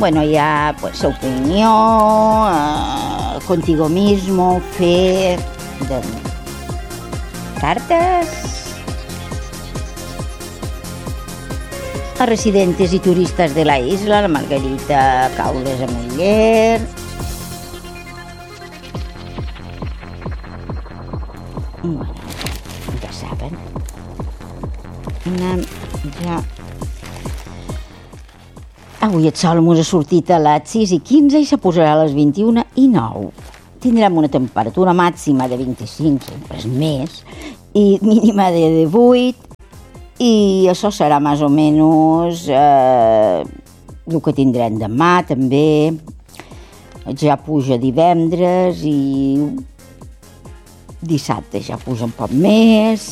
Bueno, ya pues opinión, contigo mismo, fe, cartas a residentes y turistas de la isla, la Margarita Caules Ameller. Bueno, ja saben. Anem ja... Avui el sol mos ha sortit a les 6:15 i se posarà a les 21:09. Tindrem una temperatura màxima de 25, sempre és més, i mínima de 18, i això serà més o menys el que tindrem demà també. Ja puja divendres i dissabte ja puja un poc més,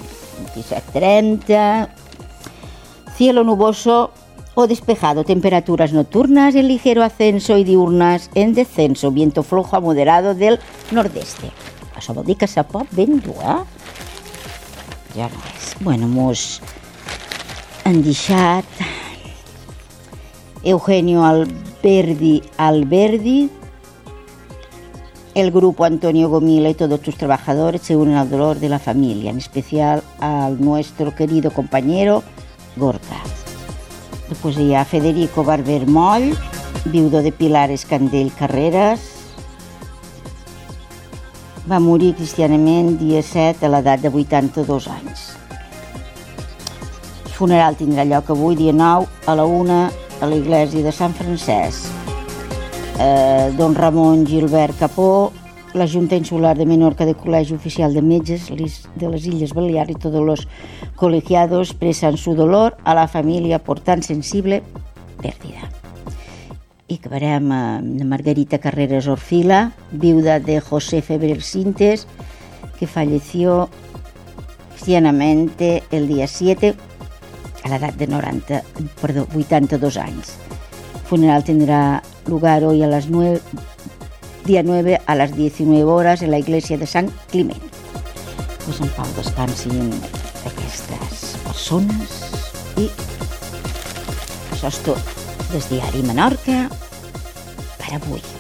27-30. Cielo nuboso o despejado, temperaturas nocturnas en ligero ascenso y diurnas en descenso, viento flojo a moderado del nordeste. Això vol dir que se pot ben dur, Ja no és. Bueno, mos han deixat Eugenio Alberdi, el grupo Antonio Gomila y todos tus trabajadores se unen al dolor de la familia, en especial al nuestro querido compañero Gorka. Després hi ha Federico Barber Moll, viudo de Pilar Escandell Carreras. Va morir cristianament dia 7 a l'edat de 82 anys. El funeral tindrà lloc avui, dia 9, a la 1, a la Iglesia de Sant Francesc. Don Ramon Gilbert Capó, la Junta Insular de Menorca de Col·legi Oficial de Metges de les Illes Balears y todos los colegiados expresan su dolor a la familia por tan sensible pérdida. I acabarem amb Margarita Carreras Orfila, viuda de José Febrel Sintes, que falleció cristianamente el día 7 a la edad de 82 años. El funeral tendrá lugar hoy a las 9, día 9 a las 19 horas en la iglesia de Sant Climent. Pues en pau descansin aquestes persones i això és tot des Diari Menorca per avui.